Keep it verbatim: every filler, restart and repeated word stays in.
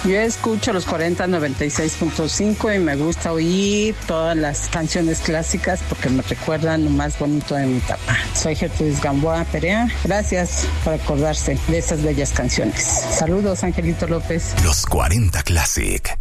Yo escucho los cuarenta noventa y seis punto cinco y me gusta oír todas las canciones clásicas porque me recuerdan lo más bonito de mi etapa. Soy Gertrudis Gamboa Perea. Gracias por acordarse de esas bellas canciones. Saludos, Angelito López. Los cuarenta Classic.